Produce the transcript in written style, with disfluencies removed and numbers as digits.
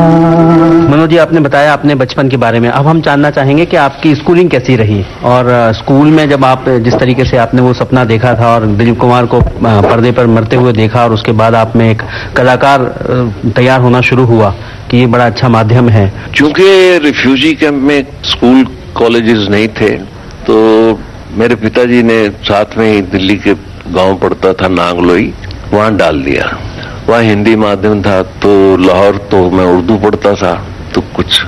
मनोज जी, आपने बताया अपने बचपन के बारे में। अब हम जानना चाहेंगे कि आपकी स्कूलिंग कैसी रही, और स्कूल में जब आप जिस तरीके से आपने वो सपना देखा था और दिलीप कुमार को पर्दे पर मरते हुए देखा, और उसके बाद आप में एक कलाकार तैयार होना शुरू हुआ कि ये बड़ा अच्छा माध्यम है। चूंकि रिफ्यूजी कैंप में स्कूल कॉलेजेस नहीं थे, तो मेरे पिताजी ने साथ में ही दिल्ली के गांव पड़ता था नांगलोई, वहां डाल दिया। वहाँ हिंदी माध्यम था, तो लाहौर तो मैं उर्दू पढ़ता था, तो कुछ